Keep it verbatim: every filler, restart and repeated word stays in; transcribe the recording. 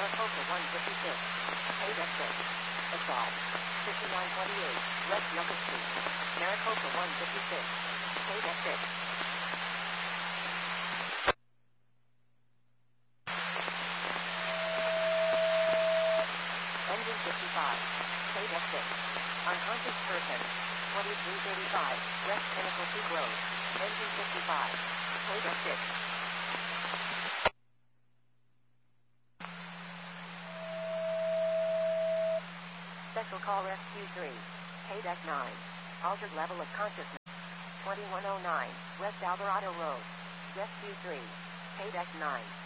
Maricopa one fifty-six. Paid exit. Assault. fifty-nine twenty-eight. West Yucca Street. Maricopa one fifty-six. Paid exit. Engine fifty-five. Paid exit. Unconscious person. twenty-three thirty-five. West Pinnacle Peak Road. Engine fifty-five. Paid exit. Special Call Rescue three. Paid F nine. Altered level of consciousness. twenty-one oh nine. West Alvarado Road. Rescue three. Paid F nine.